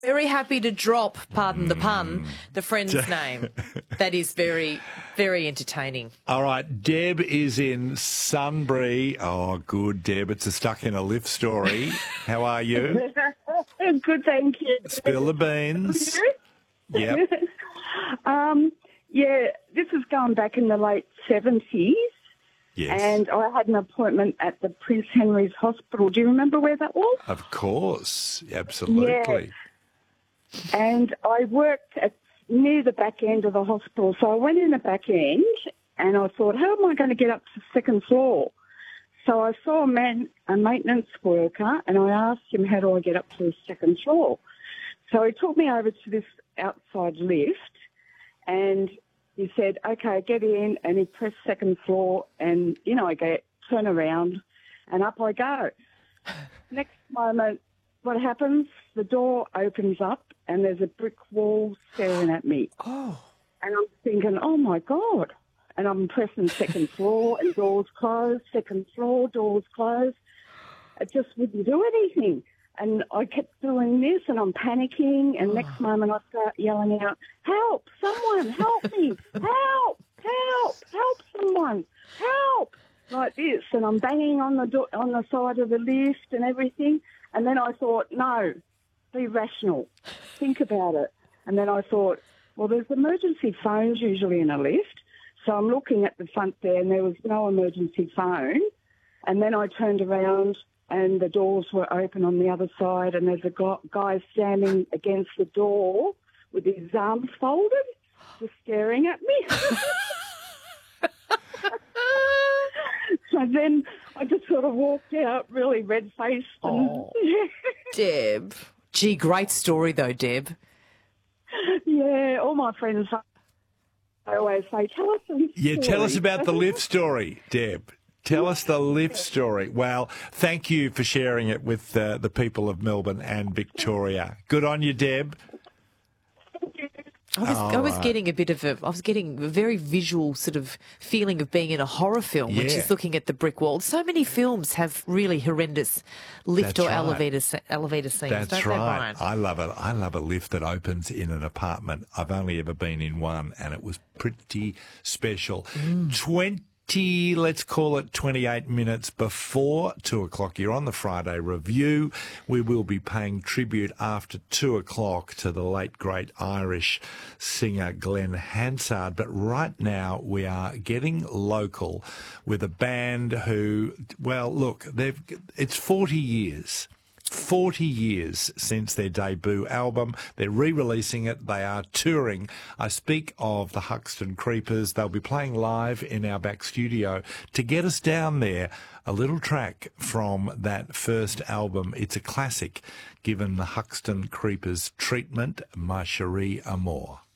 very happy to drop, pardon the pun, the friend's name. That is very, very entertaining. All right, Deb is in Sunbury. Oh, good, Deb. It's a stuck in a lift story. How are you? Good, thank you. Spill the beans. Yep. Yeah, this is going back in the late 70s. Yes. And I had an appointment at the Prince Henry's Hospital. Do you remember where that was? Of course. Absolutely. And I worked near the back end of the hospital. So I went in the back end and I thought, how am I going to get up to the second floor? So I saw a maintenance worker and I asked him, how do I get up to the second floor? So he took me over to this outside lift and he said, okay, get in. And he pressed second floor and, I turn around and up I go. Next moment, what happens? The door opens up and there's a brick wall staring at me. Oh. And I'm thinking, oh, my God. And I'm pressing second floor and doors closed, second floor, doors closed. It just wouldn't do anything. And I kept doing this and I'm panicking and next moment I start yelling out, help, someone, help me, help, help, help someone, help, like this. And I'm banging on the door, on the side of the lift and everything. And then I thought, no, be rational, think about it. And then I thought, well, there's emergency phones usually in a lift. So I'm looking at the front there and there was no emergency phone. And then I turned around and the doors were open on the other side and there's a guy standing against the door with his arms folded, just staring at me. So then I just sort of walked out really red-faced. Deb. Gee, great story though, Deb. Yeah, all my friends, I always say, tell us the lift story. Tell us about the lift story, Deb. Tell us the lift story. Well, thank you for sharing it with the people of Melbourne and Victoria. Good on you, Deb. I was getting a very visual sort of feeling of being in a horror film when she's looking at the brick wall. So many films have really horrendous lift That's or right. elevator scenes. That's don't right. They, Brian? I love it. I love a lift that opens in an apartment. I've only ever been in one, and it was pretty special. 28 minutes before 2 o'clock. You're on the Friday Review. We will be paying tribute after 2 o'clock to the late, great Irish singer Glenn Hansard. But right now we are getting local with a band who, well, look, it's 40 years. 40 years since their debut album. They're re-releasing it. They are touring. I speak of the Huxton Creepers. They'll be playing live in our back studio. To get us down there, a little track from that first album. It's a classic, given the Huxton Creepers' treatment, Ma Cherie Amour.